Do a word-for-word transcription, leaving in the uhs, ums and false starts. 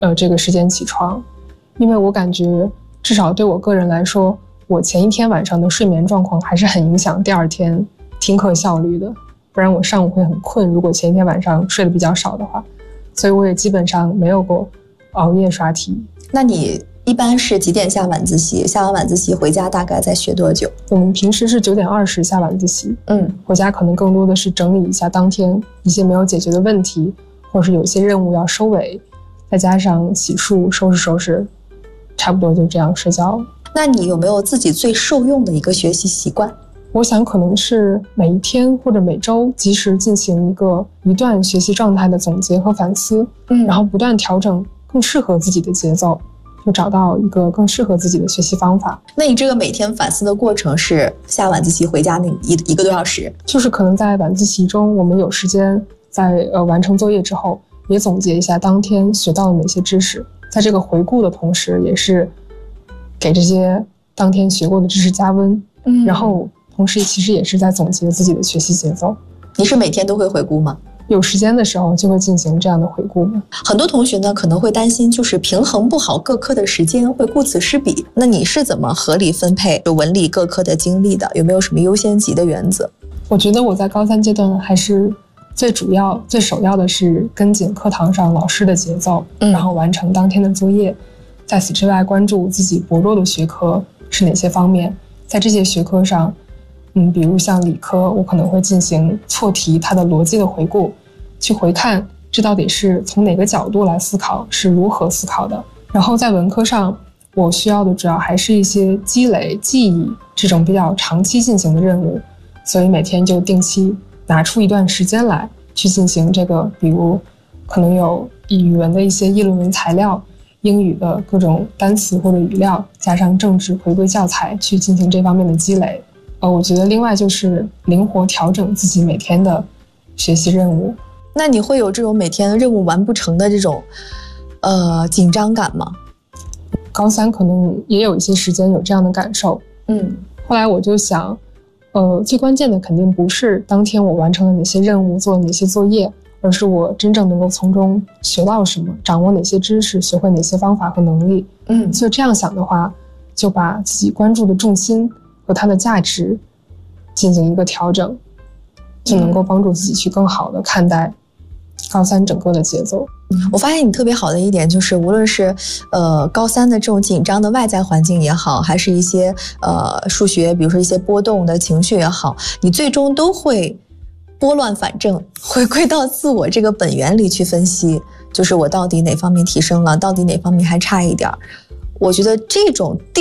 呃这个时间起床，因为我感觉至少对我个人来说，我前一天晚上的睡眠状况还是很影响第二天听课效率的，不然我上午会很困，如果前一天晚上睡得比较少的话，所以我也基本上没有过熬夜刷题。 那你一般是几点下晚自习？下完晚自习回家大概在学多久？ 我们平时是九点二十下晚自习， 嗯， 回家可能更多的是整理一下当天一些没有解决的问题，或是有一些任务要收尾，再加上洗漱收拾收拾，差不多就这样睡觉了。 那你有没有自己最受用的一个学习习惯？ 我想可能是每一天或者每周及时进行一个一段学习状态的总结和反思， 嗯， 然后不断调整更适合自己的节奏，就找到一个更适合自己的学习方法。 那你这个每天反思的过程是下晚自习回家那一一个多小时？ 就是可能在晚自习中，我们有时间在呃完成作业之后，也总结一下当天学到的哪些知识，在这个回顾的同时，也是给这些当天学过的知识加温， 嗯， 然后同时其实也是在总结自己的学习节奏。 你是每天都会回顾吗？ 有时间的时候就会进行这样的回顾。 很多同学呢可能会担心，就是平衡不好各科的时间，会顾此失彼。那你是怎么合理分配文理各科的精力的？有没有什么优先级的原则？ 我觉得我在高三阶段还是最主要、最首要的是跟紧课堂上老师的节奏，嗯，然后完成当天的作业。在此之外，关注自己薄弱的学科是哪些方面，在这些学科上，嗯，比如像理科，我可能会进行错题它的逻辑的回顾，去回看这到底是从哪个角度来思考，是如何思考的。然后在文科上，我需要的主要还是一些积累记忆这种比较长期进行的任务，所以每天就定期拿出一段时间来去进行这个，比如可能有语文的一些议论文材料，英语的各种单词或者语料，加上政治回归教材去进行这方面的积累。呃，我觉得另外就是灵活调整自己每天的学习任务。 那你会有这种每天任务完不成的这种呃紧张感吗？ 高三可能也有一些时间有这样的感受。 嗯， 后来我就想，呃，最关键的肯定不是当天我完成了哪些任务，做了哪些作业，而是我真正能够从中学到什么，掌握哪些知识，学会哪些方法和能力。 嗯， 所以这样想的话，就把自己关注的重心和它的价值进行一个调整，就能够帮助自己去更好的看待高三整个的节奏。 我发现你特别好的一点就是，无论是呃高三的这种紧张的外在环境也好，还是一些呃数学，比如说一些波动的情绪也好，你最终都会拨乱反正，回归到自我这个本源里去分析，就是我到底哪方面提升了，到底哪方面还差一点。我觉得这种